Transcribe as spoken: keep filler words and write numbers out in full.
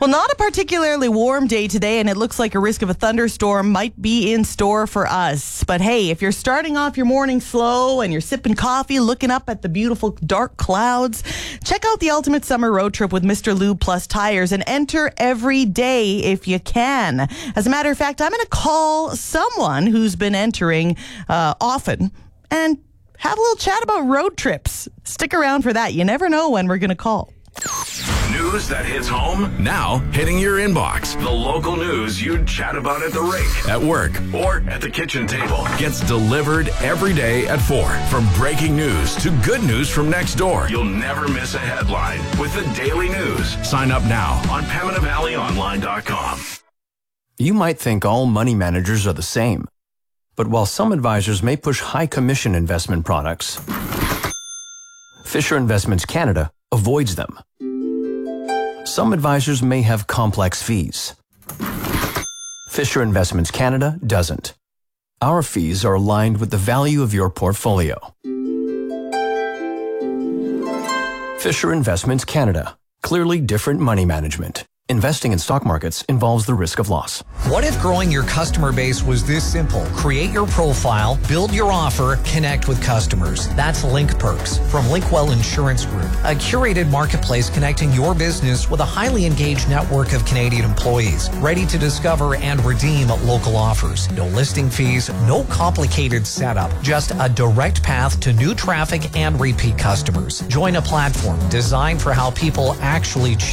Well, not a particularly warm day today, and it looks like a risk of a thunderstorm might be in store for us. But hey, if you're starting off your morning slow and you're sipping coffee, looking up at the beautiful dark clouds, check out the ultimate summer road trip with Mister Lube Plus Tires and enter every day if you can. As a matter of fact, I'm going to call someone who's been entering uh, often and have a little chat about road trips. Stick around for that. You never know when we're going to call. News that hits home, now hitting your inbox. The local news you'd chat about at the rink, at work, or at the kitchen table gets delivered every day at four. From breaking news to good news from next door, you'll never miss a headline with the Daily News. Sign up now on Pembina Valley Online dot com. You might think all money managers are the same. But while some advisors may push high commission investment products, Fisher Investments Canada avoids them. Some advisors may have complex fees. Fisher Investments Canada doesn't. Our fees are aligned with the value of your portfolio. Fisher Investments Canada. Clearly different money management. Investing in stock markets involves the risk of loss. What if growing your customer base was this simple? Create your profile, build your offer, connect with customers. That's Link Perks from Linkwell Insurance Group, a curated marketplace connecting your business with a highly engaged network of Canadian employees, ready to discover and redeem local offers. No listing fees, no complicated setup, just a direct path to new traffic and repeat customers. Join a platform designed for how people actually